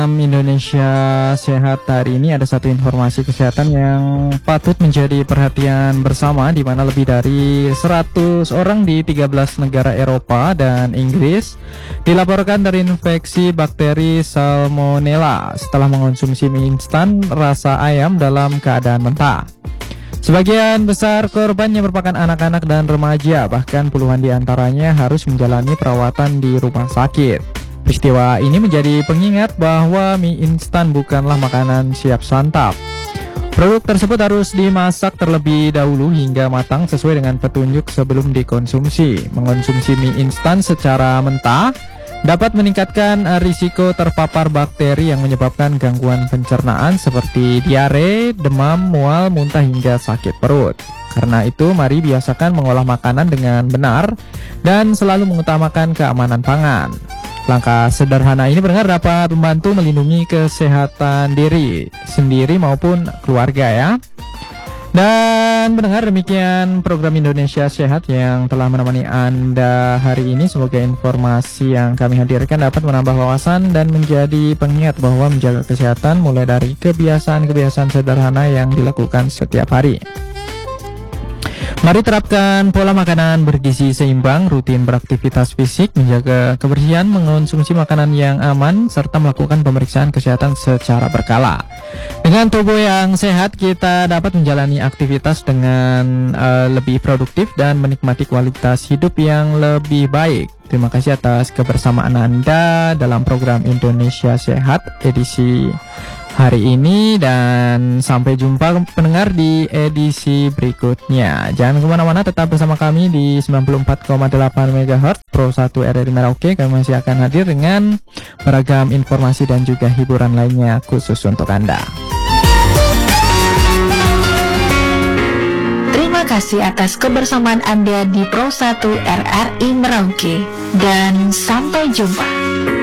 Indonesia Sehat hari ini ada satu informasi kesehatan yang patut menjadi perhatian bersama, di mana lebih dari 100 orang di 13 negara Eropa dan Inggris dilaporkan terinfeksi bakteri Salmonella setelah mengonsumsi mie instan rasa ayam dalam keadaan mentah. Sebagian besar korbannya merupakan anak-anak dan remaja, bahkan puluhan di antaranya harus menjalani perawatan di rumah sakit. Peristiwa ini menjadi pengingat bahwa mie instan bukanlah makanan siap santap. Produk tersebut harus dimasak terlebih dahulu hingga matang sesuai dengan petunjuk sebelum dikonsumsi. Mengonsumsi mie instan secara mentah dapat meningkatkan risiko terpapar bakteri yang menyebabkan gangguan pencernaan seperti diare, demam, mual, muntah hingga sakit perut. Karena itu, mari biasakan mengolah makanan dengan benar dan selalu mengutamakan keamanan pangan. Langkah sederhana ini benar dapat membantu melindungi kesehatan diri sendiri maupun keluarga ya. Dan mendengar demikian program Indonesia Sehat yang telah menemani Anda hari ini. Semoga informasi yang kami hadirkan dapat menambah wawasan dan menjadi pengingat bahwa menjaga kesehatan mulai dari kebiasaan-kebiasaan sederhana yang dilakukan setiap hari. Mari terapkan pola makanan bergizi seimbang, rutin beraktivitas fisik, menjaga kebersihan, mengonsumsi makanan yang aman, serta melakukan pemeriksaan kesehatan secara berkala. Dengan tubuh yang sehat, kita dapat menjalani aktivitas dengan lebih produktif dan menikmati kualitas hidup yang lebih baik. Terima kasih atas kebersamaan Anda dalam program Indonesia Sehat edisi hari ini, dan sampai jumpa pendengar di edisi berikutnya. Jangan kemana-mana, tetap bersama kami di 94,8 MHz Pro 1 RRI Merauke. Kami masih akan hadir dengan beragam informasi dan juga hiburan lainnya khusus untuk Anda. Terima kasih atas kebersamaan Anda di Pro 1 RRI Merauke, dan sampai jumpa.